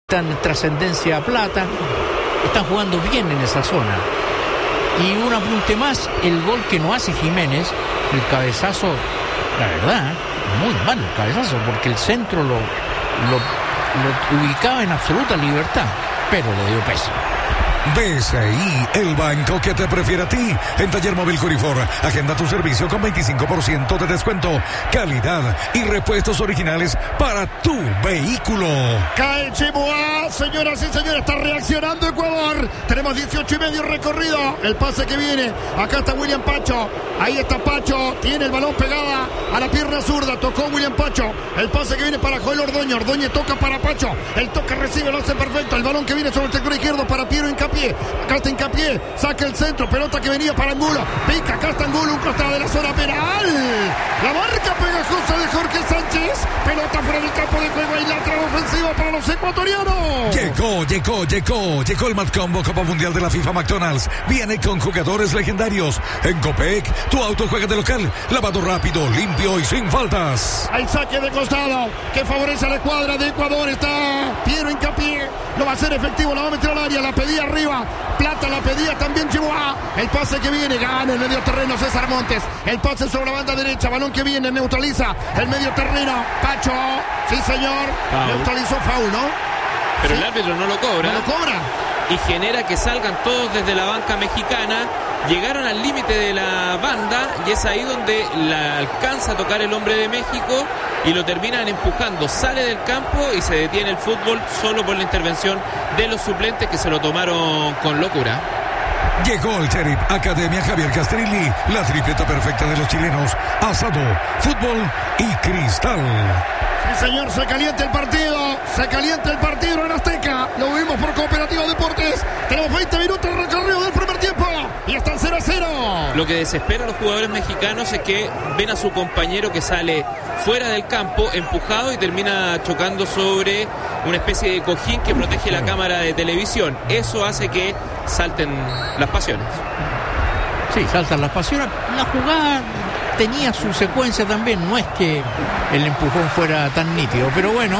están Trascendencia Plata, están jugando bien en esa zona. Y un apunte más, el gol que no hace Jiménez, el cabezazo, la verdad, muy mal el cabezazo, porque el centro lo ubicaba en absoluta libertad, pero le dio pésimo. BCI, el banco que te prefiere a ti. En Taller Móvil Curifor, agenda tu servicio con 25% de descuento, calidad y repuestos originales para tu vehículo. Cae Chimuá, señoras y señores, está reaccionando Ecuador. Tenemos 18:30 recorrido. El pase que viene, acá está William Pacho. Ahí está Pacho, tiene el balón pegada a la pierna zurda, tocó William Pacho. El pase que viene para Joel Ordóñez. Ordóñez toca para Pacho. El toque recibe, lo hace perfecto. El balón que viene sobre el sector izquierdo para Piero Hincapié. Acá está Hincapié, saca el centro, pelota que venía para Angulo. Pica, acá está Angulo, un costado de la zona penal. La marca pegajosa de Jorge Sánchez. Pelota fuera del campo de juego y lateral ofensiva para los ecuatorianos. Llegó el Mad Combo Copa Mundial de la FIFA McDonald's. Viene con jugadores legendarios. En Copec, tu auto juega de local. Lavado rápido, limpio y sin faltas. El saque de costado que favorece a la escuadra de Ecuador. Está Piero Hincapié. Lo va a hacer efectivo, la va a meter al área, la pedía arriba. Plata la pedía también Chihuahua. El pase que viene, gana el medio terreno César Montes. El pase sobre la banda derecha, balón que viene, neutraliza el medio terreno. Pacho, sí señor, neutralizó foul, ¿no? Pero sí. El árbitro no lo cobra. No lo cobra. Y genera que salgan todos desde la banca mexicana. Llegaron al límite de la banda y es ahí donde la alcanza a tocar el hombre de México y lo terminan empujando. Sale del campo y se detiene el fútbol solo por la intervención de los suplentes que se lo tomaron con locura. Llegó el Sheriff Academia Javier Castrilli, la tripleta perfecta de los chilenos: asado, fútbol y cristal. Sí, señor, se calienta el partido en Azteca. Lo vimos por Cooperativa Deportes. Tenemos 20 minutos de recorrido del primer tiempo y están 0-0. Lo que desespera a los jugadores mexicanos es que ven a su compañero que sale fuera del campo, empujado, y termina chocando sobre una especie de cojín que protege la cámara de televisión. Eso hace que salten las pasiones. Sí, saltan las pasiones. La jugada tenía su secuencia también, no es que el empujón fuera tan nítido, pero bueno,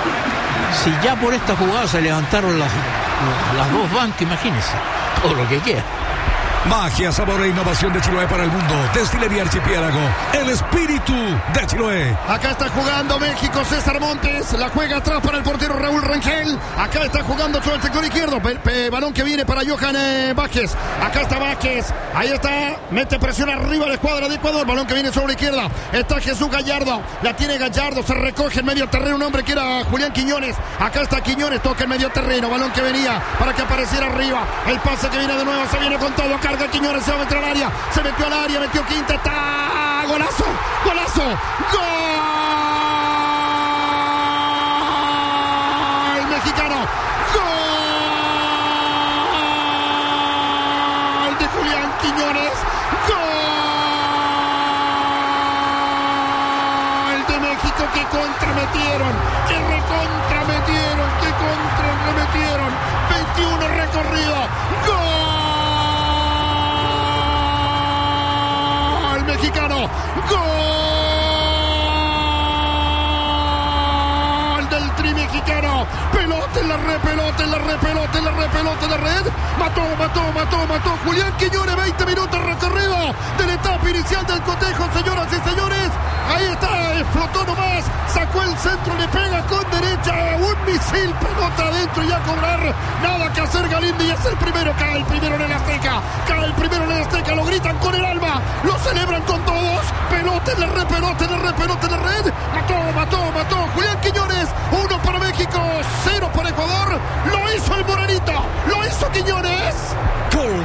si ya por esta jugada se levantaron las dos bancas, imagínense todo lo que queda. Magia, sabor e innovación de Chiloé para el mundo. Destilería Archipiélago, el espíritu de Chiloé. Acá está jugando México, César Montes. La juega atrás para el portero Raúl Rangel. Acá está jugando sobre el sector izquierdo. Balón que viene para Johan Vázquez. Acá está Vázquez. Ahí está. Mete presión arriba a la escuadra de Ecuador. Balón que viene sobre la izquierda. Está Jesús Gallardo. La tiene Gallardo. Se recoge en medio terreno un hombre que era Julián Quiñones. Acá está Quiñones. Toca en medio terreno. Balón que venía para que apareciera arriba. El pase que viene de nuevo. Se viene con todo. Carga Quiñones, se va a meter al área, se metió al área, metió quinta, está golazo, gol mexicano, gol de Julián Quiñones, gol de México, que contrametieron, que recontrametieron, que contrarremetieron, 21 recorrido, gol mexicano, gol del tri mexicano, pelota en la red, pelota en la red, pelota en la red, pelota en la red, mató Julián Quiñones, 20 minutos recorrido de la etapa inicial del cotejo, señoras y señores, ahí está, explotó nomás, sacó el centro, le pega con derecha, un misil, pelota adentro y a cobrar, nada que hacer Galindo, y es el primero, cae el primero en el Azteca, lo gritan con el alma, lo celebran con todos, pelota en la red, pelota en la red, pelota en la red, mató, Julián Quiñones, 1 para México, 0 para Ecuador, lo hizo el morenito, lo hizo Quiñones. Gol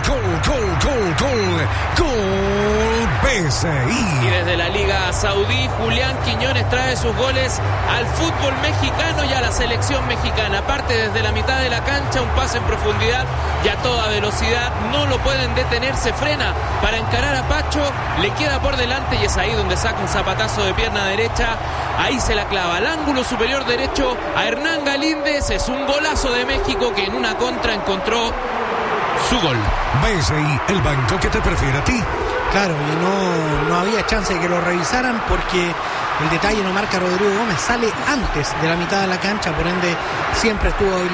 BCI. Y desde la Liga Saudí, Julián Quiñones trae sus goles al fútbol mexicano y a la selección mexicana. Parte desde la mitad de la cancha, un pase en profundidad y a toda velocidad, no lo pueden detener, se frena para encarar a Pacho, le queda por delante y es ahí donde saca un zapatazo de pierna derecha, ahí se la clava al ángulo superior derecho a Hernán Galíndez. Es un golazo de México que en una contra encontró su gol. BCI, el banco que te prefiere a ti. Claro, y no había chance de que lo revisaran porque el detalle no marca Rodrigo Gómez, sale antes de la mitad de la cancha, por ende siempre estuvo